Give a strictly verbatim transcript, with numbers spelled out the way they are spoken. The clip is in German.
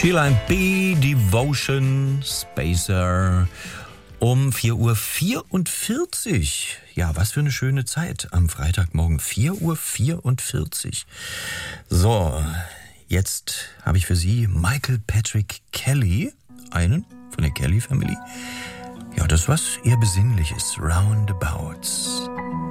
Feline B, Devotion, Spacer. Um vier Uhr vierundvierzig. Ja, was für eine schöne Zeit am Freitagmorgen. vier Uhr vierundvierzig. So, jetzt habe ich für Sie Michael Patrick Kelly, einen von der Kelly Family. Ja, das was eher Besinnliches. Roundabouts.